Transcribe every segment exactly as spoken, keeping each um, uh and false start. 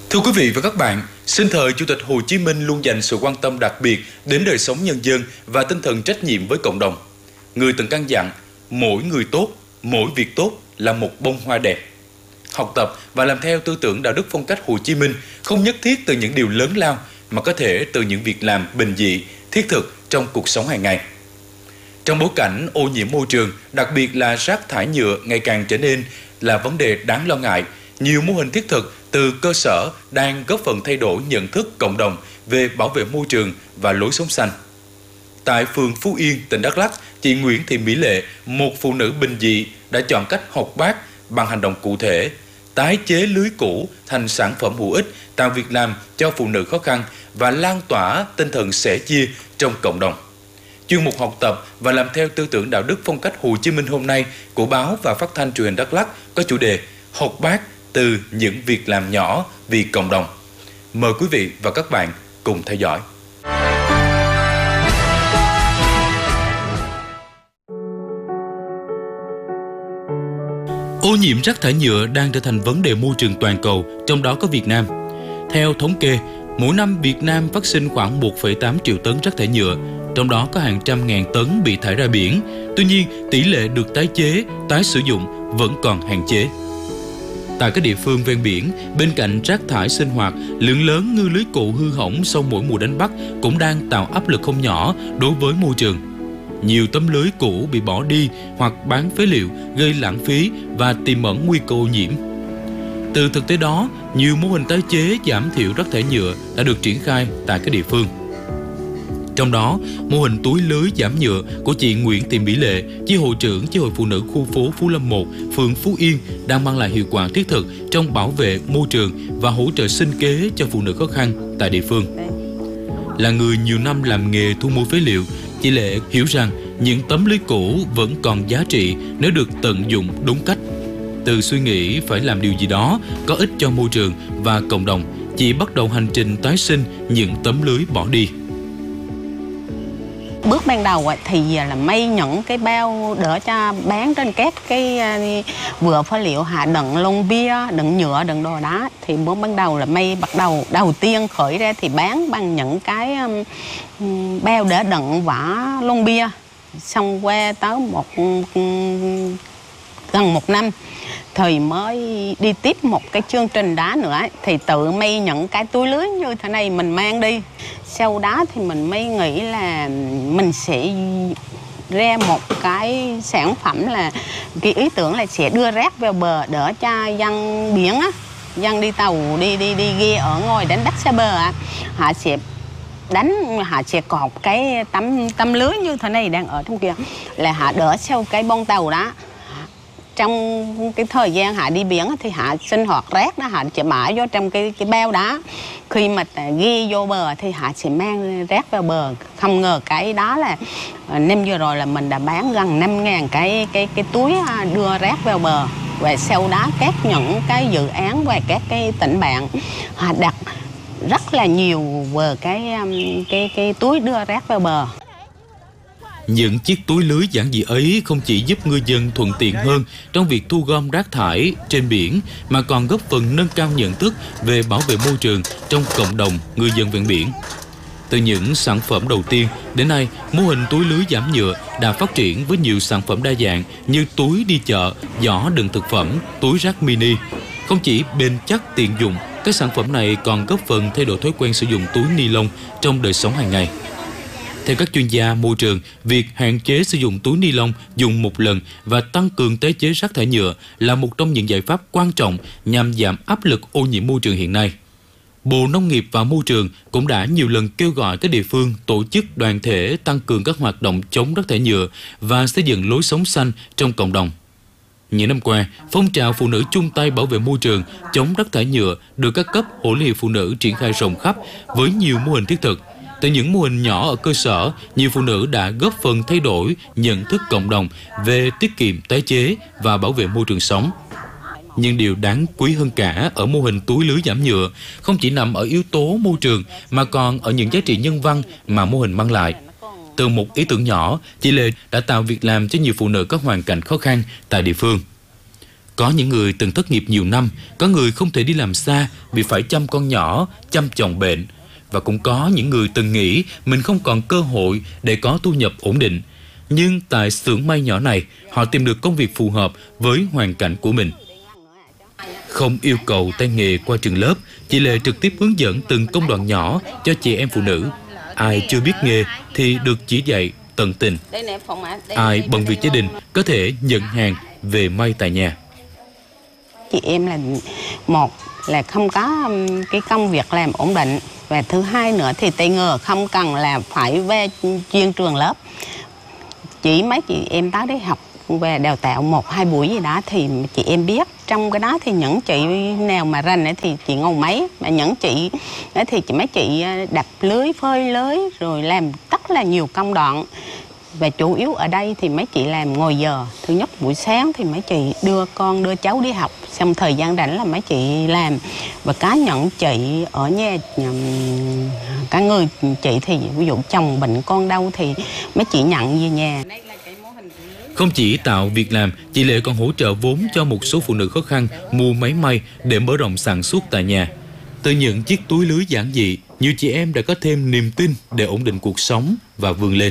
Thưa quý vị và các bạn, sinh thời Chủ tịch Hồ Chí Minh luôn dành sự quan tâm đặc biệt đến đời sống nhân dân và tinh thần trách nhiệm với cộng đồng. Người từng căn dặn, mỗi người tốt, mỗi việc tốt là một bông hoa đẹp. Học tập và làm theo tư tưởng đạo đức phong cách Hồ Chí Minh không nhất thiết từ những điều lớn lao mà có thể từ những việc làm bình dị, thiết thực trong cuộc sống hàng ngày. Trong bối cảnh ô nhiễm môi trường, đặc biệt là rác thải nhựa ngày càng trở nên là vấn đề đáng lo ngại, nhiều mô hình thiết thực từ cơ sở đang góp phần thay đổi nhận thức cộng đồng về bảo vệ môi trường và lối sống xanh. Tại phường Phú Yên, tỉnh Đắk Lắk, chị Nguyễn Thị Mỹ Lệ, một phụ nữ bình dị đã chọn cách học bác bằng hành động cụ thể, tái chế lưới cũ thành sản phẩm hữu ích, tạo việc làm cho phụ nữ khó khăn và lan tỏa tinh thần sẻ chia trong cộng đồng. Chuyên mục học tập và làm theo tư tưởng đạo đức phong cách Hồ Chí Minh hôm nay của báo và phát thanh truyền hình Đắk Lắk có chủ đề Học bác từ những việc làm nhỏ vì cộng đồng. Mời quý vị và các bạn cùng theo dõi. Ô nhiễm rác thải nhựa đang trở thành vấn đề môi trường toàn cầu, trong đó có Việt Nam. Theo thống kê, mỗi năm Việt Nam phát sinh khoảng một phẩy tám triệu tấn rác thải nhựa, trong đó có hàng trăm ngàn tấn bị thải ra biển. Tuy nhiên, tỷ lệ được tái chế, tái sử dụng vẫn còn hạn chế. Tại các địa phương ven biển, bên cạnh rác thải sinh hoạt, lượng lớn ngư lưới cụ hư hỏng sau mỗi mùa đánh bắt cũng đang tạo áp lực không nhỏ đối với môi trường. Nhiều tấm lưới cũ bị bỏ đi hoặc bán phế liệu gây lãng phí và tiềm ẩn nguy cơ ô nhiễm. Từ thực tế đó, nhiều mô hình tái chế giảm thiểu rác thải nhựa đã được triển khai tại các địa phương. Trong đó, mô hình túi lưới giảm nhựa của chị Nguyễn Thị Mỹ Lệ, chi hội trưởng chi hội phụ nữ khu phố Phú Lâm một, phường Phú Yên đang mang lại hiệu quả thiết thực trong bảo vệ môi trường và hỗ trợ sinh kế cho phụ nữ khó khăn tại địa phương. Là người nhiều năm làm nghề thu mua phế liệu, chị Lệ hiểu rằng những tấm lưới cũ vẫn còn giá trị nếu được tận dụng đúng cách. Từ suy nghĩ phải làm điều gì đó có ích cho môi trường và cộng đồng, chị bắt đầu hành trình tái sinh những tấm lưới bỏ đi. Bước ban đầu thì là may những cái bao đỡ cho bán trên các cái vựa phế liệu hạ đựng lon bia, đựng nhựa, đựng đồ đá. Thì bước ban đầu là may bắt đầu đầu tiên khởi ra thì bán bằng những cái bao đỡ đựng vỏ lon bia. Xong qua tới một gần một năm thì mới đi tiếp một cái chương trình đó nữa, thì tự may những cái túi lưới như thế này mình mang đi. Sau đó thì mình mới nghĩ là mình sẽ ra một cái sản phẩm, là cái ý tưởng là sẽ đưa rác vào bờ đỡ cho dân biển á, dân đi tàu đi đi đi ghe ở ngoài đánh bắt xa bờ á, họ sẽ đánh, họ sẽ cột cái tấm tấm lưới như thế này đang ở trong kia, là họ đỡ sau cái bông tàu đó. Trong cái thời gian họ đi biển thì họ sinh hoạt rác đó, họ sẽ bỏ vô trong cái cái bao đó. Khi mà ghi vô bờ thì họ sẽ mang rác vào bờ. Không ngờ cái đó là năm vừa rồi là mình đã bán gần năm ngàn cái cái cái túi đưa rác vào bờ. Và sau đó các những cái dự án và các cái tỉnh bạn họ đặt rất là nhiều về cái cái cái túi đưa rác vào bờ. Những chiếc túi lưới giản dị ấy không chỉ giúp ngư dân thuận tiện hơn trong việc thu gom rác thải trên biển, mà còn góp phần nâng cao nhận thức về bảo vệ môi trường trong cộng đồng ngư dân ven biển. Từ những sản phẩm đầu tiên, đến nay, mô hình túi lưới giảm nhựa đã phát triển với nhiều sản phẩm đa dạng như túi đi chợ, giỏ đựng thực phẩm, túi rác mini. Không chỉ bền chắc tiện dụng, các sản phẩm này còn góp phần thay đổi thói quen sử dụng túi ni lông trong đời sống hàng ngày. Theo các chuyên gia môi trường, việc hạn chế sử dụng túi ni lông dùng một lần và tăng cường tái chế rác thải nhựa là một trong những giải pháp quan trọng nhằm giảm áp lực ô nhiễm môi trường hiện nay. Bộ Nông nghiệp và Môi trường cũng đã nhiều lần kêu gọi các địa phương tổ chức đoàn thể tăng cường các hoạt động chống rác thải nhựa và xây dựng lối sống xanh trong cộng đồng. Những năm qua, phong trào phụ nữ chung tay bảo vệ môi trường, chống rác thải nhựa được các cấp Hội Liên hiệp Phụ nữ triển khai rộng khắp với nhiều mô hình thiết thực. Từ những mô hình nhỏ ở cơ sở, nhiều phụ nữ đã góp phần thay đổi nhận thức cộng đồng về tiết kiệm, tái chế và bảo vệ môi trường sống. Nhưng điều đáng quý hơn cả ở mô hình túi lưới giảm nhựa không chỉ nằm ở yếu tố môi trường mà còn ở những giá trị nhân văn mà mô hình mang lại. Từ một ý tưởng nhỏ, chị Lệ đã tạo việc làm cho nhiều phụ nữ có hoàn cảnh khó khăn tại địa phương. Có những người từng thất nghiệp nhiều năm, có người không thể đi làm xa vì phải chăm con nhỏ, chăm chồng bệnh. Và cũng có những người từng nghĩ mình không còn cơ hội để có thu nhập ổn định. Nhưng tại xưởng may nhỏ này, họ tìm được công việc phù hợp với hoàn cảnh của mình. Không yêu cầu tay nghề qua trường lớp, chị Lệ trực tiếp hướng dẫn từng công đoạn nhỏ cho chị em phụ nữ. Ai chưa biết nghề thì được chỉ dạy tận tình. Ai bận việc gia đình có thể nhận hàng về may tại nhà. Chị em là một là không có cái công việc làm ổn định, và thứ hai nữa thì tay nghề không cần là phải về chuyên trường lớp. Chỉ mấy chị em tới đấy học về đào tạo một hai buổi gì đó thì chị em biết. Trong cái đó thì những chị nào mà rành ấy thì chị ngồi máy, mà những chị ấy thì mấy chị đập lưới, phơi lưới rồi làm rất là nhiều công đoạn. Và chủ yếu ở đây thì mấy chị làm ngồi giờ. Thứ nhất buổi sáng thì mấy chị đưa con, đưa cháu đi học. Xong thời gian rảnh là mấy chị làm. Và cá nhận chị ở nhà, các người chị thì ví dụ chồng bệnh con đau thì mấy chị nhận về nhà. Không chỉ tạo việc làm, chị Lệ còn hỗ trợ vốn cho một số phụ nữ khó khăn mua máy may để mở rộng sản xuất tại nhà. Từ những chiếc túi lưới giản dị, nhiều chị em đã có thêm niềm tin để ổn định cuộc sống và vươn lên.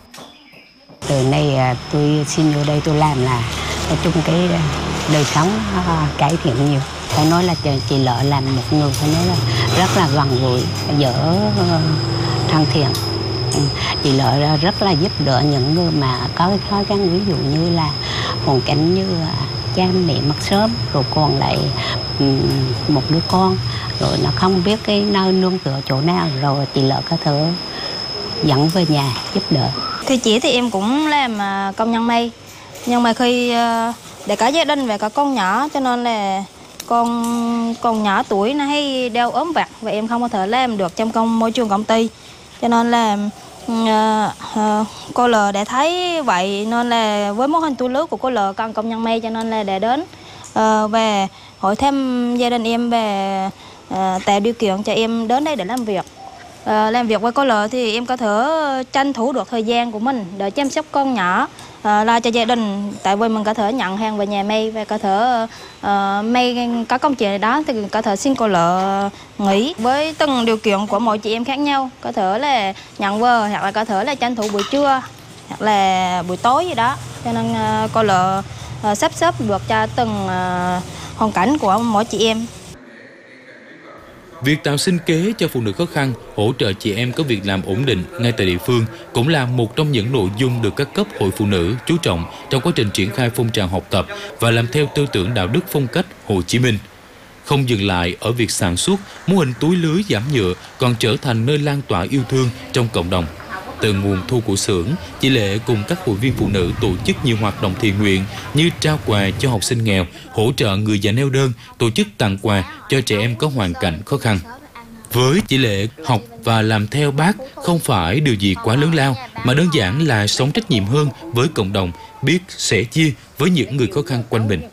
Từ nay tôi xin vô đây tôi làm là nói chung cái đời sống cải thiện nhiều. Phải nói là chị Lợi làm một người phải nói là rất là gần gũi, dở thân thiện. Chị Lợi rất là giúp đỡ những người mà có cái khó khăn, ví dụ như là hoàn cảnh như cha mẹ mất sớm, rồi còn lại một đứa con, rồi nó không biết cái nơi nương tựa chỗ nào, rồi chị Lợi có thể dẫn về nhà giúp đỡ. Thì chị thì em cũng làm công nhân may, nhưng mà khi để cả gia đình và cả con nhỏ, cho nên là con con nhỏ tuổi nó hay đeo ốm vặt và em không có thể làm được trong công môi trường công ty, cho nên là uh, uh, cô L đã thấy vậy nên là với mô hình túi lưới của cô L cần công nhân may, cho nên là để đến uh, và hỏi thăm gia đình em về uh, tạo điều kiện cho em đến đây để làm việc. Uh, làm việc với cô L thì em có thể tranh thủ được thời gian của mình để chăm sóc con nhỏ, uh, lo cho gia đình. Tại vì mình có thể nhận hàng về nhà may và có thể uh, may các công chuyện đó thì có thể xin cô L nghỉ. Với từng điều kiện của mỗi chị em khác nhau, có thể là nhận về hoặc là có thể là tranh thủ buổi trưa hoặc là buổi tối gì đó. Cho nên uh, cô L uh, sắp xếp được cho từng uh, hoàn cảnh của mỗi chị em. Việc tạo sinh kế cho phụ nữ khó khăn, hỗ trợ chị em có việc làm ổn định ngay tại địa phương cũng là một trong những nội dung được các cấp hội phụ nữ chú trọng trong quá trình triển khai phong trào học tập và làm theo tư tưởng đạo đức phong cách Hồ Chí Minh. Không dừng lại ở việc sản xuất, mô hình túi lưới giảm nhựa còn trở thành nơi lan tỏa yêu thương trong cộng đồng. Từ nguồn thu của xưởng, chị Lệ cùng các hội viên phụ nữ tổ chức nhiều hoạt động thiện nguyện như trao quà cho học sinh nghèo, hỗ trợ người già neo đơn, tổ chức tặng quà cho trẻ em có hoàn cảnh khó khăn. Với chị Lệ, học và làm theo bác không phải điều gì quá lớn lao, mà đơn giản là sống trách nhiệm hơn với cộng đồng, biết sẻ chia với những người khó khăn quanh mình.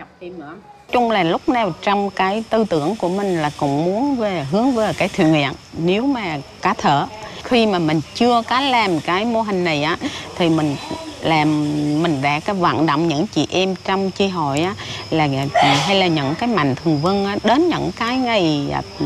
Chung là lúc nào trong cái tư tưởng của mình là cũng muốn về hướng về cái thiện nguyện. Nếu mà cá thở, khi mà mình chưa có làm cái mô hình này á, thì mình làm mình đã cái vận động những chị em trong chi hội á, là hay là những cái mạnh thường quân á, đến những cái ngày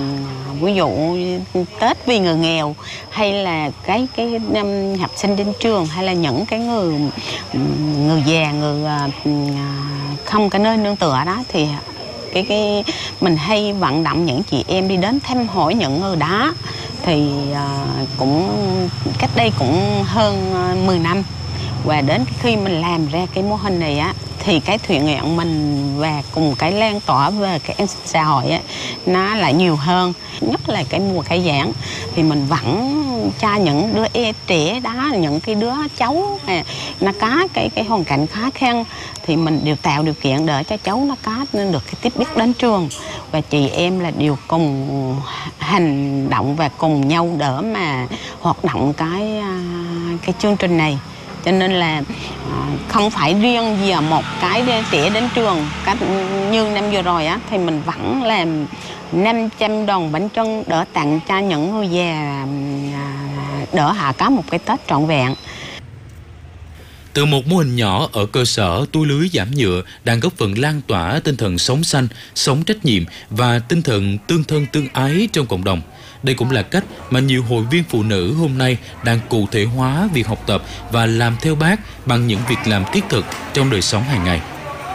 ví dụ Tết vì người nghèo, hay là cái cái um, học sinh đến trường, hay là những cái người người già, người uh, không có nơi nương tựa đó, thì cái cái mình hay vận động những chị em đi đến thăm hỏi những người đó. Thì uh, cũng cách đây cũng hơn uh, mười năm, và đến khi mình làm ra cái mô hình này á, thì cái thiện nguyện mình và cùng cái lan tỏa về cái an sinh xã hội á, nó lại nhiều hơn. Nhất là cái mùa khai giảng thì mình vẫn cho những đứa e trẻ đó, những cái đứa cháu này, nó có cái cái hoàn cảnh khó khăn, thì mình đều tạo điều kiện để cho cháu nó có nên được cái tiếp biết đến trường. Và chị em là đều cùng hành động và cùng nhau đỡ mà hoạt động cái cái chương trình này. Cho nên là không phải riêng vì một cái trẻ đến trường, như năm vừa rồi á, thì mình vẫn làm năm trăm đòn bánh trưng đỡ tặng cho những người già, đỡ họ có một cái Tết trọn vẹn. Từ một mô hình nhỏ ở cơ sở túi lưới giảm nhựa đang góp phần lan tỏa tinh thần sống xanh, sống trách nhiệm và tinh thần tương thân tương ái trong cộng đồng. Đây cũng là cách mà nhiều hội viên phụ nữ hôm nay đang cụ thể hóa việc học tập và làm theo bác bằng những việc làm thiết thực trong đời sống hàng ngày.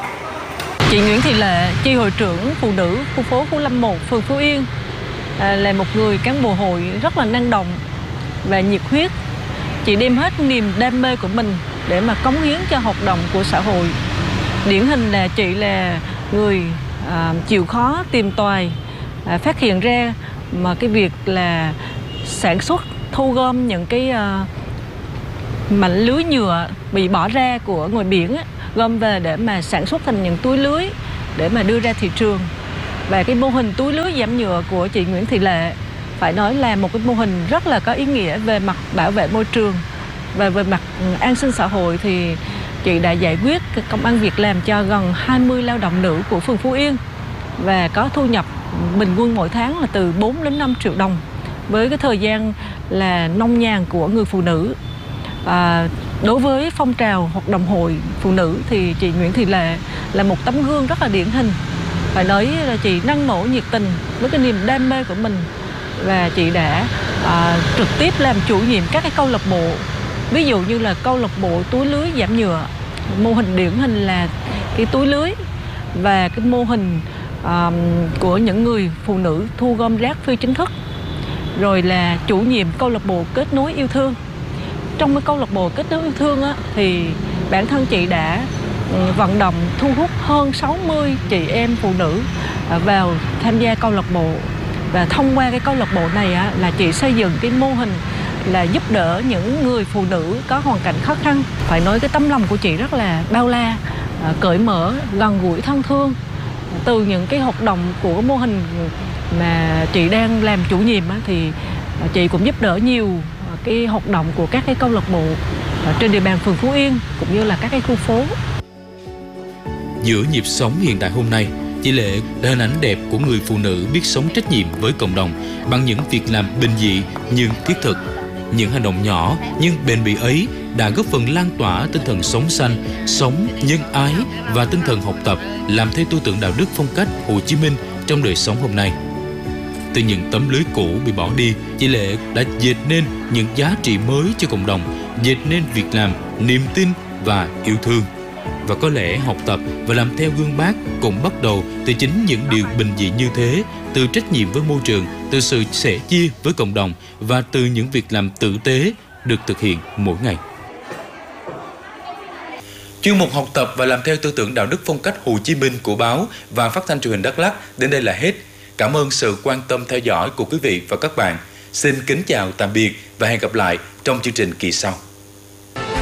Chị Nguyễn Thị Lệ, chi hội trưởng phụ nữ khu phố Phú Lâm một, phường Phú Yên, là một người cán bộ hội rất là năng động và nhiệt huyết. Chị đem hết niềm đam mê của mình để mà cống hiến cho hoạt động của xã hội. Điển hình là chị là người à, chịu khó tìm tòi, à, phát hiện ra mà cái việc là sản xuất, thu gom những cái à, mảnh lưới nhựa bị bỏ ra của ngoài biển á, gom về để mà sản xuất thành những túi lưới để mà đưa ra thị trường. Và cái mô hình túi lưới giảm nhựa của chị Nguyễn Thị Lệ phải nói là một cái mô hình rất là có ý nghĩa về mặt bảo vệ môi trường và về mặt an sinh xã hội. Thì chị đã giải quyết công ăn việc làm cho gần hai mươi lao động nữ của phường Phú Yên và có thu nhập bình quân mỗi tháng là từ bốn đến năm triệu đồng với cái thời gian là nông nhàn của người phụ nữ. À, đối với phong trào hoạt động hội phụ nữ thì chị Nguyễn Thị Lệ là một tấm gương rất là điển hình. Phải nói là chị năng nổ nhiệt tình với cái niềm đam mê của mình và chị đã à, trực tiếp làm chủ nhiệm các cái câu lạc bộ, ví dụ như là câu lạc bộ túi lưới giảm nhựa, mô hình điển hình là cái túi lưới, và cái mô hình à, của những người phụ nữ thu gom rác phi chính thức, rồi là chủ nhiệm câu lạc bộ kết nối yêu thương. Trong cái câu lạc bộ kết nối yêu thương á, thì bản thân chị đã vận động thu hút hơn sáu mươi chị em phụ nữ vào tham gia câu lạc bộ. Và thông qua cái câu lạc bộ này á, là chị xây dựng cái mô hình là giúp đỡ những người phụ nữ có hoàn cảnh khó khăn. Phải nói cái tấm lòng của chị rất là bao la, cởi mở, gần gũi, thân thương. Từ những cái hoạt động của mô hình mà chị đang làm chủ nhiệm á, thì chị cũng giúp đỡ nhiều cái hoạt động của các cái câu lạc bộ trên địa bàn phường Phú Yên cũng như là các cái khu phố. Giữa nhịp sống hiện đại hôm nay, chị Lệ là hình ảnh đẹp của người phụ nữ biết sống trách nhiệm với cộng đồng bằng những việc làm bình dị nhưng thiết thực. Những hành động nhỏ nhưng bền bỉ ấy đã góp phần lan tỏa tinh thần sống xanh, sống nhân ái và tinh thần học tập, làm theo tư tưởng đạo đức phong cách Hồ Chí Minh trong đời sống hôm nay. Từ những tấm lưới cũ bị bỏ đi, chị Lệ đã dệt nên những giá trị mới cho cộng đồng, dệt nên việc làm, niềm tin và yêu thương. Và có lẽ học tập và làm theo gương bác cũng bắt đầu từ chính những điều bình dị như thế, từ trách nhiệm với môi trường, từ sự sẻ chia với cộng đồng và từ những việc làm tử tế được thực hiện mỗi ngày. Chuyên mục học tập và làm theo tư tưởng đạo đức phong cách Hồ Chí Minh của báo và phát thanh truyền hình Đắk Lắk đến đây là hết. Cảm ơn sự quan tâm theo dõi của quý vị và các bạn. Xin kính chào tạm biệt và hẹn gặp lại trong chương trình kỳ sau.